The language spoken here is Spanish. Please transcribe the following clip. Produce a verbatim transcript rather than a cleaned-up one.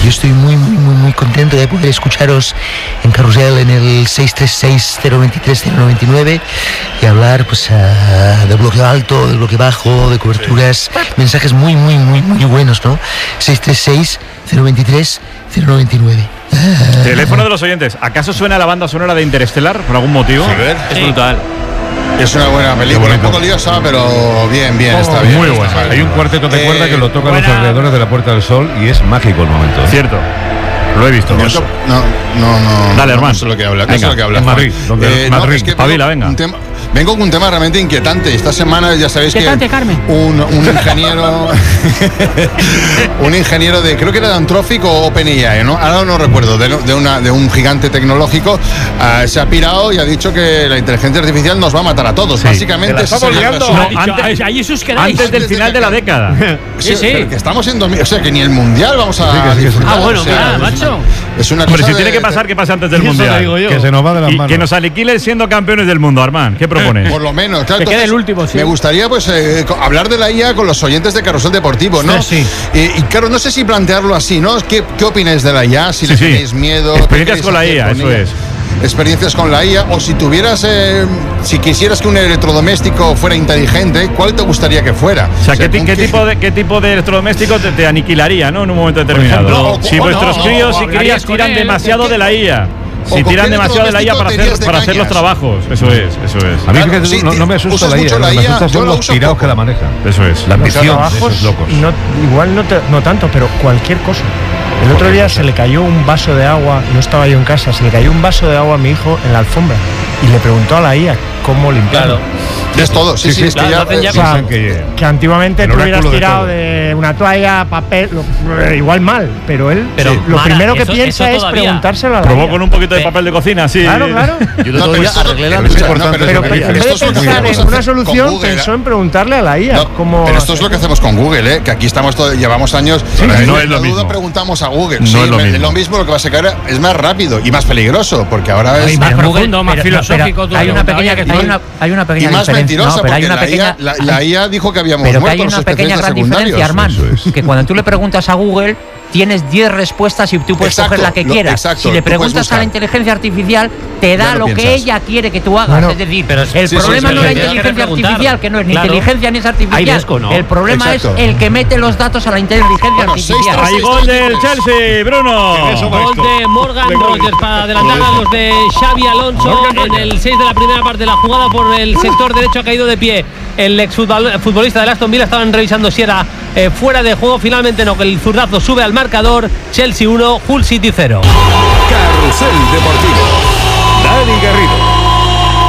yo estoy muy, muy, muy, muy contento de poder escucharos en Carrusel en el seis tres seis, cero dos tres, cero nueve nueve y hablar pues uh, de bloqueo alto, de bloqueo bajo, de coberturas, mensajes muy, muy, muy, muy buenos, ¿no? seis tres seis, cero dos tres, cero nueve nueve. Teléfono de los oyentes. ¿Acaso suena la banda sonora de Interestelar por algún motivo? A ver. Es brutal. Es una buena película, un poco liosa, pero bien, bien, está bien. Muy buena. Hay un cuarteto de cuerda eh, que lo tocan buena. Los alrededores de la Puerta del Sol y es mágico el momento. Cierto. Lo he visto. No, no, no. no Dale, hermano. Eso es lo que habla. Venga, eso es lo que habla. En Madrid. Donde eh, Madrid. No, es que Pavila, venga. Un tema, vengo con un tema realmente inquietante. Esta semana ya sabéis que Inquietante, Carmen. Un, un ingeniero, un ingeniero de, creo que era de Anthropic o OpenAI, ¿no? Ahora no recuerdo, de, de, una, de un gigante tecnológico, uh, se ha pirado y ha dicho que la inteligencia artificial nos va a matar a todos. Sí. Básicamente, es el no, antes, ahí sus quedáis. Antes del final de la década. Sí, sí. Que estamos en dos mil, o sea, que ni el mundial vamos a sí, disfrutar. Ah, bueno, o sea, mira, macho. Es una Hombre, cosa si tiene de, que pasar, que pase antes del mundial. Que se nos va de las y manos. Que nos aniquilen siendo campeones del mundo, Armand. ¿Qué propones? Por lo menos, claro. Que Entonces, quede el último, sí. Me gustaría, pues, eh, hablar de la I A con los oyentes de Carrusel Deportivo, ¿no? Sí, sí. Eh, y claro, no sé si plantearlo así, ¿no? ¿Qué, qué opináis de la I A? Si sí, le sí. tenéis miedo. Experiencias con la I A, con eso ella? es. Experiencias con la I A, o si tuvieras, eh, si quisieras que un electrodoméstico fuera inteligente, ¿cuál te gustaría que fuera? O sea, o sea ¿qué, qué, tipo de, ¿qué tipo de electrodoméstico te, te aniquilaría, ¿no? En un momento determinado. ejemplo, o, si o vuestros no, críos o y crías tiran él, demasiado ¿qué, de la I A. Si con tiran qué demasiado de la I A para hacer, de para hacer los cañas? trabajos. Eso es, eso es. A mí Claro, fíjate, sí, no, no me asusta usas la I A, mucho la me I A, asusta yo son la los uso tirados poco. que la manejan. Eso es. La ambición de esos locos. No, igual no, te, no tanto, pero cualquier cosa. El otro día se le cayó un vaso de agua, no estaba yo en casa, se le cayó un vaso de agua a mi hijo en la alfombra y le preguntó a la I A cómo limpiarlo. Claro. Es todo, sí, sí, sí, es que ya, o sea, que, que antiguamente tú hubieras tirado de, de una toalla, papel, lo, igual mal, pero él pero, sí, lo Mara, primero que eso, piensa eso es preguntárselo a la I A. Probó con un poquito de papel de cocina, sí. Claro, claro. Yo lo no, arreglé la ducha. No, pero, pero, pero en vez de pensar en una solución, Google, pensó en preguntarle a la I A. No, cómo pero esto es lo que hacemos con Google, ¿eh? Que aquí estamos todo, llevamos años. Sí, no, no es lo mismo. Preguntamos a Google. No sí, es lo mismo. Es lo mismo, lo que va a sacar es más rápido y más peligroso, porque ahora es más Google, profundo, más pero, filosófico. Pero, hay una pequeña, hay una, hay una pequeña y más diferencia. mentirosa, No, pero porque hay una la, pequeña, I A, la, la I A dijo que habíamos pero muerto que hay una los pequeña gran diferencia, Armand, es. que cuando tú le preguntas a Google tienes diez respuestas y tú puedes exacto, coger la que lo, quieras. Exacto, si le preguntas a la inteligencia artificial, te da lo, lo que ella quiere que tú hagas. Bueno, es decir, pero el sí, problema sí, no es la inteligencia artificial, que no es ni claro. inteligencia ni es artificial. Vesco, ¿no? El problema exacto. es el que mete los datos a la inteligencia bueno, artificial. Hay gol del Chelsea, Bruno. Gol de Morgan Rogers para adelantar a los de Xabi Alonso en el seis de la primera parte de la jugada por el sector derecho. Ha caído de pie el exfutbolista del Aston Villa. Estaban revisando si era eh, fuera de juego. Finalmente no, que el zurdazo sube al marcador. Chelsea uno, Hull City cero. Carrusel Deportivo.